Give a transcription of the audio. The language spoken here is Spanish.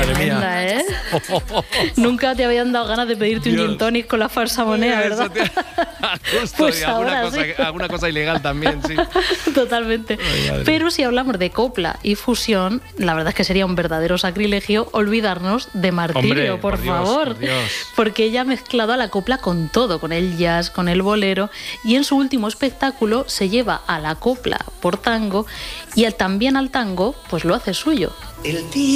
Tremenda, ¿eh? Nunca te habían dado ganas de pedirte un gin tonic con la falsa moneda, ¿verdad? Justo, Pues ahora alguna cosa ilegal también, sí. Totalmente. Pero si hablamos de copla y fusión, la verdad es que sería un verdadero sacrilegio olvidarnos de Martirio, por favor. Porque ella ha mezclado a la copla con todo, con el jazz, con el bolero, y en su último espectáculo se lleva a la copla por tango y también al tango, pues lo hace suyo. El